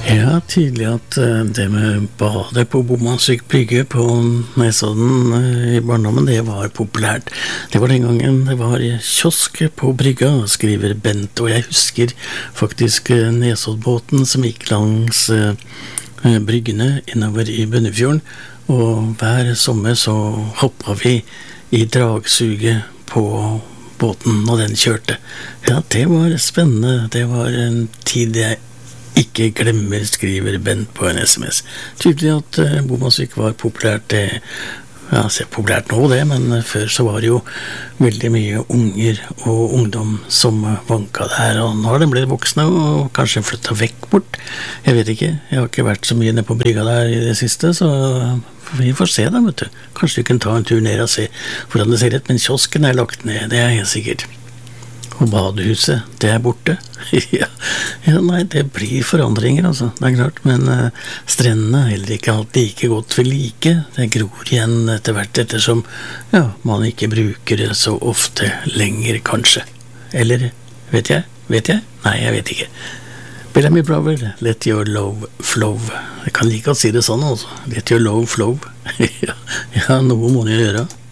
Ja, tydelig at det med badet på Bomansvik brygge på Nesodden i barndommen, det var populært. Det var den gangen det var kiosk på brygga, skriver Bent, og jeg husker faktisk Nesoddbåten som gikk langs bryggene innover i Bunnefjorden, og hver sommer så hoppet vi i dragsuget på båten når den kjørte. Ja, det var spennende, det var en tid jeg ikke glemmer, skriver Bent på en SMS. Tydelig at Bomansvik var populært, ja, det er populært nå det, men før så var det jo veldig mye unger og ungdom som vanka der, og nå har de blitt voksne og kanskje flyttet vekk bort. Jeg vet ikke, jeg har ikke vært så mye nede på brygga der i det siste, så vi får se da, vet du. Kanskje du kan ta en tur ned og se hvordan det ser ut, men kiosken er lagt ned, det er helt sikkert. Og badehuset, det er borte. Ja, nei, det blir forandringer, altså, det er klart, men strendene er heller ikke alltid like godt ved like. Det gror igjen etter hvert ettersom, ja, man ikke bruker det så ofte lenger, kanskje. Eller, vet jeg? Nei, jeg vet ikke. Bellamy Brother, let your love flow. Jeg kan like godt si det sånn, altså. Let your love flow. Ja, noe må jeg gjøre.